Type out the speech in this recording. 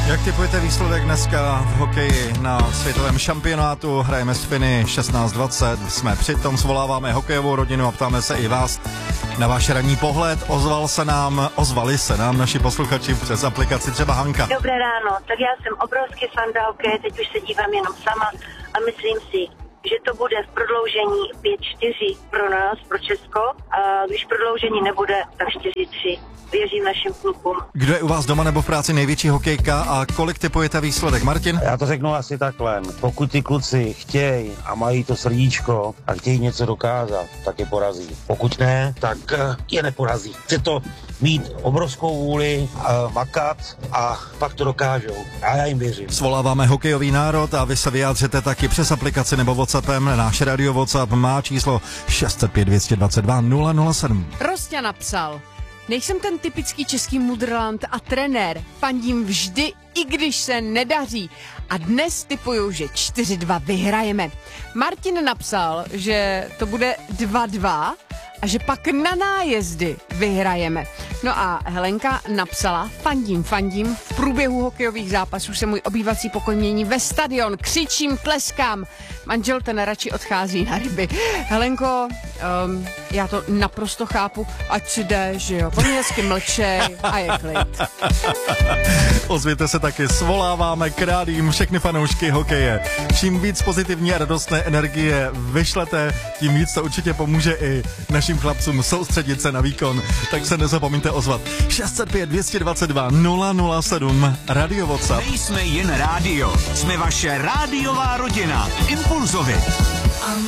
Jak tipujete výsledek dneska v hokeji na světovém šampionátu? Hrajeme s Finy 16:20, jsme přitom, svoláváme hokejovou rodinu a ptáme se i vás na váš ranní pohled. Ozvali se nám naši posluchači přes aplikaci, třeba Hanka. Dobré ráno, tak já jsem obrovský fanda hokeje, teď už se dívám jenom sama a myslím si, že to bude v prodloužení 5-4 pro nás, pro Česko, a když prodloužení nebude, tak 4-3. Věřím našim klubům. Kdo je u vás doma nebo v práci největší hokejka a kolik tipujete výsledek? Martin? Já to řeknu asi takhle. Pokud ty kluci chtějí a mají to srdíčko a chtějí něco dokázat, tak je porazí. Pokud ne, tak je neporazí. Chce to mít obrovskou vůli, makat a pak to dokážou. A já jim věřím. Svoláváme hokejový národ a vy se vyjádřete taky přes aplikaci nebo WhatsAppem. Náš radio WhatsApp má číslo 605 222 007. Rostě napsal: nejsem ten typický český mudrland a trenér. Fandím vždy, i když se nedaří. A dnes tipuju, že 4-2 vyhrajeme. Martin napsal, že to bude 2-2 a že pak na nájezdy vyhrajeme. No a Helenka napsala: fandím, v průběhu hokejových zápasů se můj obývací pokoj mění ve stadion, křičím, tleskám. Manžel ten radši odchází na ryby. Helenko, já to naprosto chápu, ať si jde, že jo, po mě hezky mlčej a je klid. Ozvěte se taky, svoláváme k rádiím všechny fanoušky hokeje. Čím víc pozitivní a radostné energie vyšlete, tím víc to určitě pomůže i našim chlapcům soustředit se na výkon. Tak se nezapomeňte ozvat. 605 222 007 Radio WhatsApp. Nejsme jen rádio, jsme vaše rádiová rodina. Impulzovi.